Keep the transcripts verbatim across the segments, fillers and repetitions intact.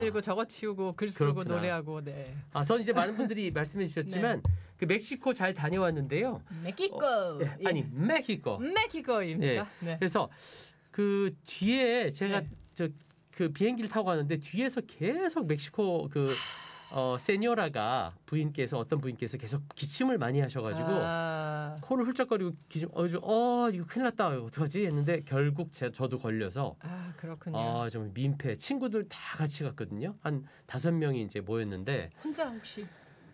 들고 적어 치우고 글 쓰고 그렇구나. 노래하고. 네. 아, 전 이제 많은 분들이 말씀해 주셨지만 네. 그 멕시코 잘 다녀왔는데요. 멕시코. 어, 예, 예. 아니 멕시코. 멕시코입니까? 예. 네. 그래서 그 뒤에 제가 네. 저 그 비행기를 타고 가는데 뒤에서 계속 멕시코 그 어, 세뇨라가 부인께서 어떤 부인께서 계속 기침을 많이 하셔가지고 아. 코를 훌쩍거리고 기침 어, 어 이거 큰일 났다 어떡하지 했는데 결국 제, 저도 걸려서 아 그렇군요. 아, 좀 민폐. 친구들 다 같이 갔거든요. 한 다섯 명이 이제 모였는데 혼자 혹시?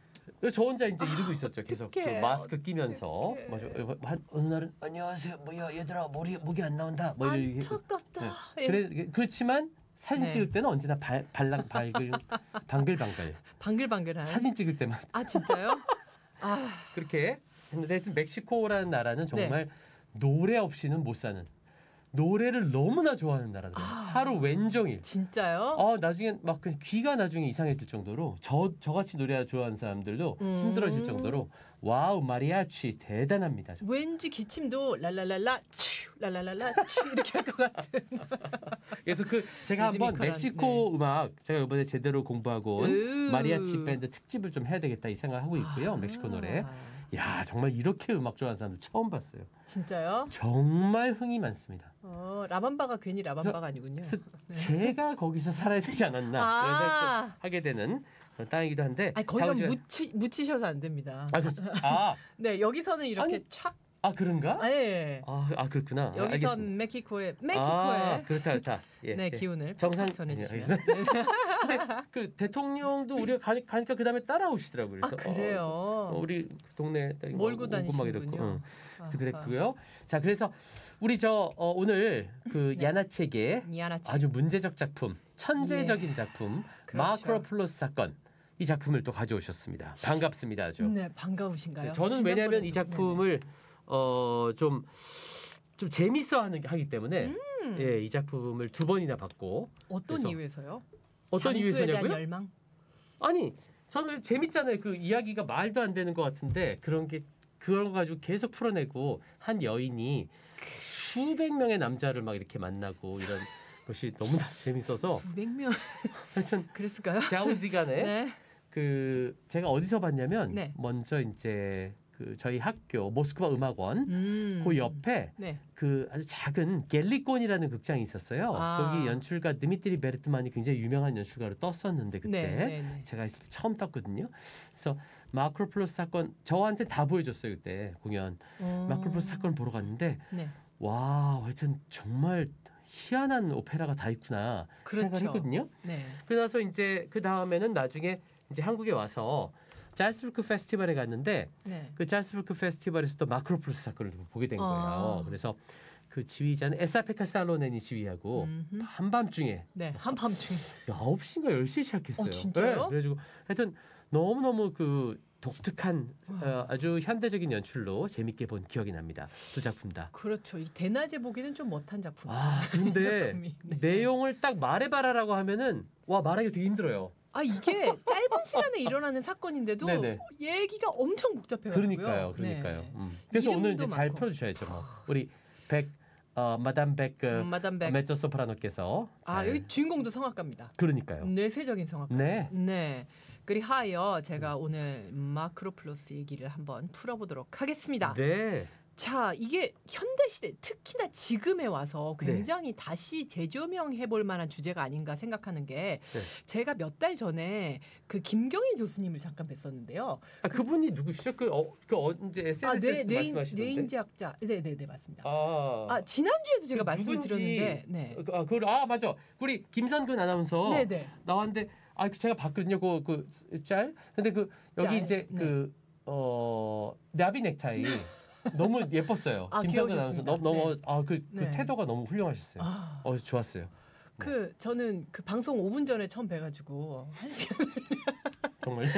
저 혼자 이제 이러고 있었죠. 계속 그 마스크 끼면서 어떡해. 한 어느 날은 안녕하세요. 뭐야 얘들아 머리 목이 안 나온다. 뭐 이렇게. 안타깝다. 네. 예. 그래 그렇지만 사진 네. 찍을 때는 언제나 발 발랑 발글 방글방글. 방글방글한. 사진 찍을 때만. 아 진짜요? 아 그렇게 했는데 하여튼 멕시코라는 나라는 정말 네. 노래 없이는 못 사는. 노래를 너무나 좋아하는 나라더라고요. 아, 하루 왼종일. 진짜요? 어, 나중에 막 그냥 귀가 나중에 이상해질 정도로 저 저같이 노래 좋아하는 사람들도 음. 힘들어질 정도로 와우 마리아치 대단합니다. 정말. 왠지 기침도 랄랄랄라 츄 랄랄랄라 츄 이렇게 할 것 같은. 그래서 그 제가 한번 리드미컬한, 멕시코 네. 음악 제가 이번에 제대로 공부하고 온 으. 마리아치 밴드 특집을 좀 해야 되겠다 이 생각하고 있고요. 아. 멕시코 노래. 야 정말 이렇게 음악 좋아하는 사람들 처음 봤어요. 진짜요? 정말 흥이 많습니다. 어, 라밤바가 괜히 라밤바가 아니군요. 그래서 네. 제가 거기서 살아야 되지 않았나 아. 그런 생각도 하게 되는 그런 땅이기도 한데. 아니 거기가 자, 묻히, 묻히셔서 안 됩니다. 아, 그렇지. 아, 네 여기서는 이렇게 아니, 촥. 아 그런가? 아, 예. 아, 아 그렇구나. 아, 여기선 알겠습니다. 멕시코에 멕시코에 아, 그렇다 그렇다. 예, 네 예. 기운을 정상 전해주시면. 예, 근데 그 대통령도 우리가 가니, 가니까 그 다음에 따라오시더라고요. 아 그래서 그래요. 어, 우리 동네 몰고 다니시는군요. 응. 아, 그랬고요. 자 그래서 우리 저 어, 오늘 그 네. 야나책의 야나책. 아주 문제적 작품, 천재적인 예. 작품 그렇죠. 마크로플러스 사건 이 작품을 또 가져오셨습니다. 반갑습니다, 아주. 네 반가우신가요? 저는 왜냐하면 이 지난번에도- 작품을 어, 좀, 좀 재밌어하는 하기 때문에 음. 예, 이 작품을 두 번이나 받고 어떤 그래서 이유에서요? 어떤 장수에 대한 이유에서냐고요? 열망? 아니 저는 재밌잖아요. 그 이야기가 말도 안 되는 것 같은데 그런 게 그런 거 가지고 계속 풀어내고 한 여인이 수백 명의 남자를 막 이렇게 만나고 이런 것이 너무나 재밌어서 수백 명 하여튼 그랬을까요? 자우지간에 네. 그 제가 어디서 봤냐면 네. 먼저 이제 그 저희 학교 모스크바 음악원 음. 그 옆에 네. 그 아주 작은 갤리콘이라는 극장이 있었어요. 아. 거기 연출가 드미트리 베르트만이 굉장히 유명한 연출가로 떴었는데 그때 네, 네, 네. 제가 있을 때 처음 떴거든요. 그래서 마크로플러스 사건 저한테 다 보여줬어요 그때 공연. 어. 마크로플러스 사건 보러 갔는데 네. 와 하여튼 정말 희한한 오페라가 다 있구나 그렇죠. 생각을 했거든요. 네. 그래서 이제 그 다음에는 나중에 이제 한국에 와서 잘스부르크 페스티벌에 갔는데 네. 그 잘스부르크 페스티벌에서 또 마크로플러스 사건을 보게 된 거예요. 아. 그래서 그 지휘자는 에사페카 살로넨이 지휘하고 음흠. 한밤중에 네. 한밤중에. 아홉 시인가 열 시에 시작했어요. 어, 진짜요? 네, 그래가지고 하여튼 너무너무 그 독특한 어, 아주 현대적인 연출로 재밌게 본 기억이 납니다. 두 작품 다. 그렇죠. 이 대낮에 보기는 좀 못한 작품이에요. 아 근데 작품이. 네. 내용을 딱 말해봐라라고 하면은 와 말하기 되게 힘들어요. 아 이게 짧은 시간에 일어나는 사건인데도 네네. 얘기가 엄청 복잡해요. 그러니까요, 그러니까요. 네. 음. 그래서 오늘 이름도 이제 잘 많고. 풀어주셔야죠. 뭐. 우리 백 어, 마담 백 그, 음, 마담 백. 메조 소프라노께서 아 잘- 여기 주인공도 성악가입니다. 그러니까요. 내세적인 성악가. 네. 네. 그리하여 제가 오늘 마크로플러스 얘기를 한번 풀어보도록 하겠습니다. 네. 자, 이게 현대 시대 특히나 지금에 와서 굉장히 다시 재조명해 볼 만한 주제가 아닌가 생각하는 게 네. 제가 몇 달 전에 그 김경일 교수님을 잠깐 뵀었는데요. 아 그분이 누구시죠? 그, 어, 그 언제 에스엔에스에서 아, 네, 뇌인, 말씀하시던데. 뇌인지학자. 네, 네, 네, 맞습니다. 아, 아, 지난주에도 제가 그 말씀드렸는데 네. 그, 아, 그, 아 맞아. 우리 김선근 아나운서 네, 네. 나왔는데 아 제가 봤거든요. 그, 그 짤. 근데 그 여기 짤? 이제 네. 그 어, 나비 넥타이 너무 예뻤어요. 아, 김선근 아나운서 귀여우셨습니다. 너무 너무 네. 아 그 네. 태도가 너무 훌륭하셨어요. 아. 어 좋았어요. 그 저는 그 방송 오 분 전에 처음 뵈가지고 한 시간 정말요?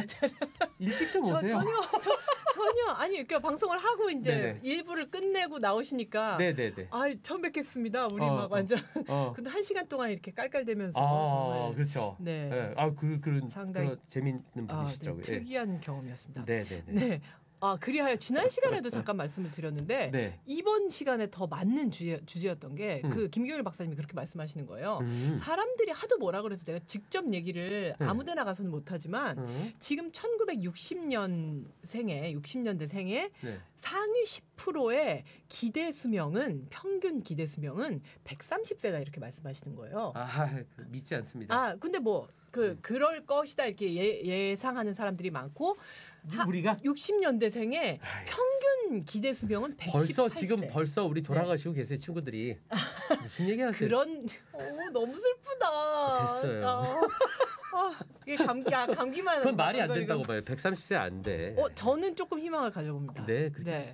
일찍 좀 저, 오세요. 전혀 저, 전혀 아니 그러니까 방송을 하고 이제 네네. 일부를 끝내고 나오시니까 네네네. 아 처음 뵙겠습니다 우리 어, 막 어. 완전 어. 근데 한 시간 동안 이렇게 깔깔대면서 아 정말 그렇죠. 네. 네. 아 그 그런 상당히- 그런 재밌는 아, 네, 분이시더라고요. 예. 특이한 경험이었습니다. 네네네. 네. 아 그리하여 지난 시간에도 잠깐 말씀을 드렸는데 네. 이번 시간에 더 맞는 주제, 주제였던 게 그 음. 김경일 박사님이 그렇게 말씀하시는 거예요. 음. 사람들이 하도 뭐라 그래서 내가 직접 얘기를 네. 아무데나 가서는 못하지만 음. 지금 천구백육십 년생에 육십 년대 생에 네. 상위 십 퍼센트의 기대 수명은 평균 기대 수명은 백삼십 세다 이렇게 말씀하시는 거예요. 아, 그 믿지 않습니다. 아 근데 뭐 그 그럴 것이다 이렇게 예, 예상하는 사람들이 많고 하, 우리가 육십 년대생의 아이, 평균 기대 수명은 백십팔 세. 벌써 지금 벌써 우리 돌아가시고 계세요 친구들이. 무슨 얘기하세요? 그런 어, 너무 슬프다. 됐어요. 아, 아, 이게 감기 아, 감기만. 그건 말이 안 이거, 된다고 이거. 봐요. 백삼십 세 안 돼. 어 저는 조금 희망을 가져봅니다. 네, 그렇게 네.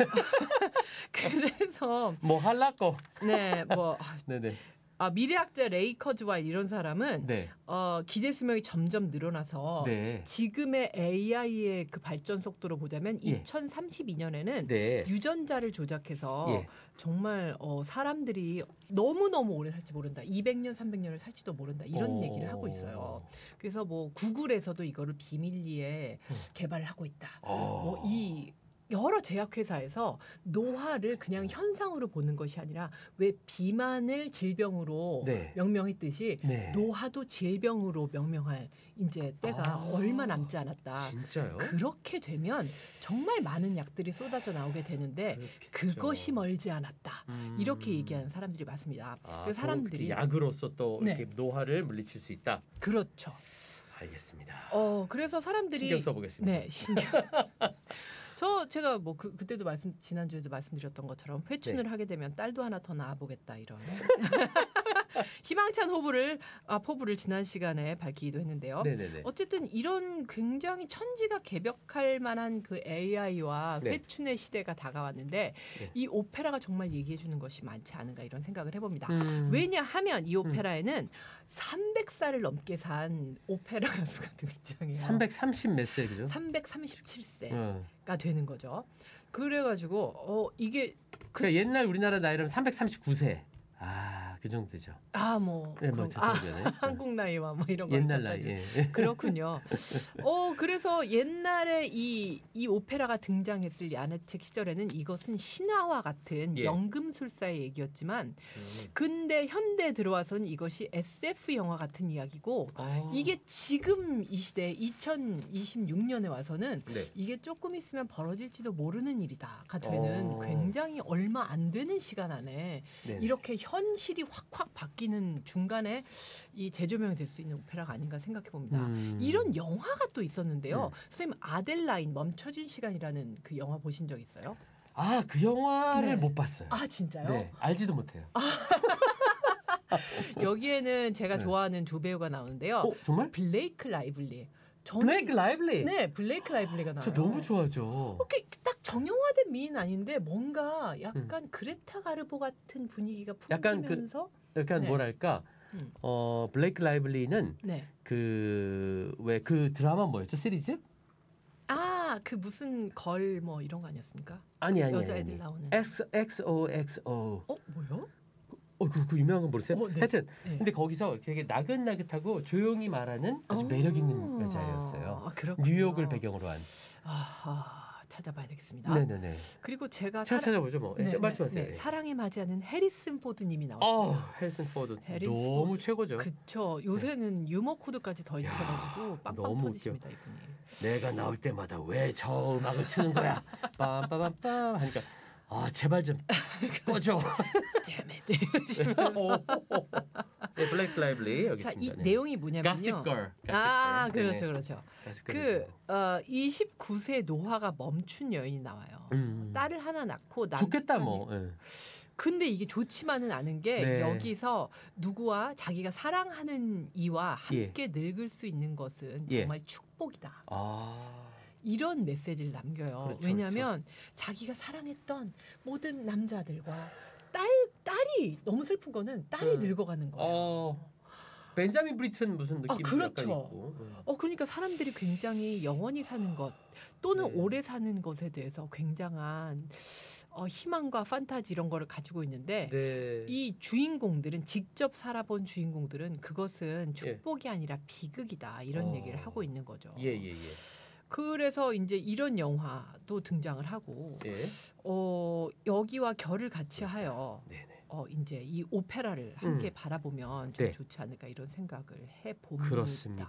그래서 뭐 할라고. 네뭐 네네. 아, 미래학자 레이 커즈와일 이런 사람은 네. 어, 기대 수명이 점점 늘어나서 네. 지금의 에이아이의 그 발전 속도로 보자면 예. 이천삼십이 년에는 네. 유전자를 조작해서 예. 정말 어, 사람들이 너무너무 오래 살지 모른다. 이백 년, 삼백 년을 살지도 모른다. 이런 오. 얘기를 하고 있어요. 그래서 뭐 구글에서도 이거를 비밀리에 음. 개발을 하고 있다. 어. 뭐 이 여러 제약회사에서 노화를 그냥 현상으로 보는 것이 아니라 왜 비만을 질병으로 네. 명명했듯이 네. 노화도 질병으로 명명할 이제 때가 아. 얼마 남지 않았다. 진짜요? 그렇게 되면 정말 많은 약들이 쏟아져 나오게 되는데 그렇겠죠. 그것이 멀지 않았다. 음. 이렇게 얘기하는 사람들이 많습니다. 아, 그래서 사람들이 또 약으로서 또 네. 이렇게 노화를 물리칠 수 있다. 그렇죠. 알겠습니다. 어 그래서 사람들이 신경 써보겠습니다. 네 신경. 저 제가 뭐 그, 그때도 말씀 지난주에도 말씀드렸던 것처럼 회춘을 네. 하게 되면 딸도 하나 더 낳아보겠다 이런 희망찬 호부를 아, 포부를 지난 시간에 밝히기도 했는데요. 네네네. 어쨌든 이런 굉장히 천지가 개벽할 만한 그 에이아이와 네. 회춘의 시대가 다가왔는데 네. 이 오페라가 정말 얘기해 주는 것이 많지 않은가 이런 생각을 해봅니다. 음. 왜냐하면 이 오페라에는 삼백 살을 넘게 산 오페라 가수가 등장해요. 삼백삼십 몇 세 그죠? 삼백삼십칠 세가 어. 되는 거죠. 그래가지고 어 이게 그 그러니까 옛날 우리나라 나이로는 삼백삼십구 세. 아, 그 정도 되죠. 아뭐 네, 뭐 아, 저쪽에는 한국 나이와 뭐 이런 거 옛날 나이. 예. 그렇군요. 어 그래서 옛날에 이, 이 오페라가 등장했을 야네책 시절에는 이것은 신화와 같은 예. 연금술사의 얘기였지만 음. 근데 현대에 들어와서는 이것이 에스에프 영화 같은 이야기고 아. 이게 지금 이 시대 이천이십육 년에 와서는 네. 이게 조금 있으면 벌어질지도 모르는 일이다가 되는 어. 굉장히 얼마 안 되는 시간 안에 네. 이렇게 현실이 확확 바뀌는 중간에 이 재조명이 될 수 있는 오페라가 아닌가 생각해 봅니다. 음. 이런 영화가 또 있었는데요. 음. 선생님 아델라인 멈춰진 시간이라는 그 영화 보신 적 있어요? 아, 그 영화를 네. 못 봤어요. 아 진짜요? 네, 알지도 못해요. 여기에는 제가 네. 좋아하는 두 배우가 나오는데요. 어, 정말? 블레이크 라이블리. 저는- 블레이크 라이블리. 네, 블레이크 라이블리가 나와요. 저 너무 좋아하죠. 이렇게 딱 정형화된 미인 아닌데 뭔가 약간 그레타 가르보 같은 분위기가 음. 약간 그- 풍기면서 약간 네. 뭐랄까? 음. 어, 블레이크 라이블리는 네. 그 왜 그 드라마 뭐였죠? 시리즈? 아, 그 무슨 걸 뭐 이런 거 아니었습니까? 아니 아니 여자애들 아니. 나오는. X X O X O. 어, 뭐요? 어, 그, 그 유명한 거 모르세요? 어, 네. 하여튼 네. 근데 거기서 되게 나긋나긋하고 조용히 말하는 아주 매력 있는 여자였어요. 아, 그렇군요. 뉴욕을 배경으로 한. 아하, 찾아봐야 되겠습니다. 네네네. 그리고 제가 잘 사랑- 찾아보죠 뭐. 네, 말씀하세요. 네, 사랑에 맞이하는 해리슨 포드님이 어, 나오십니다. 해리슨 포드 해리슨 너무 포드. 최고죠. 그쵸. 요새는 유머 코드까지 더해주셔가지고 빵빵 너무 터지십니다 이분이. 내가 나올 때마다 왜 저 음악을 트는 거야? 빰빠밤빰 하니까 아 제발 좀 꺼줘. 잼에 오, 오, 오. 네, 블랙 라이블리 여기 자, 이 있습니다. 네. 내용이 뭐냐면요. 가십 걸. 아, 그렇죠, 그렇죠. 그 그 어, 이십구 세 노화가 멈춘 여인이 나와요. 음. 딸을 하나 낳고 남 좋겠다 뭐. 예. 근데 이게 좋지만은 않은 게 네. 여기서 누구와 자기가 사랑하는 이와 함께 늙을 수 있는 것은 예. 정말 축복이다. 아. 이런 메시지를 남겨요. 그렇죠, 왜냐하면 자기가 사랑했던 모든 남자들과 딸 딸이 너무 슬픈 거는 딸이 네. 늙어가는 거예요. 어. 벤자민 브리튼 무슨 느낌이 아, 그렇죠. 약간 있고. 음. 어 그러니까 사람들이 굉장히 영원히 사는 것 또는 네. 오래 사는 것에 대해서 굉장한 어, 희망과 판타지 이런 거를 가지고 있는데 네. 이 주인공들은 직접 살아본 주인공들은 그것은 축복이 아니라 비극이다 이런 어. 얘기를 하고 있는 거죠. 예, 예, 예. 그래서 이제 이런 영화도 등장을 하고 예. 어, 여기와 결을 같이 하여 네네. 어, 이제 이 오페라를 함께 음. 바라보면 좀 네. 좋지 않을까 이런 생각을 해 봅니다. 그렇습니다.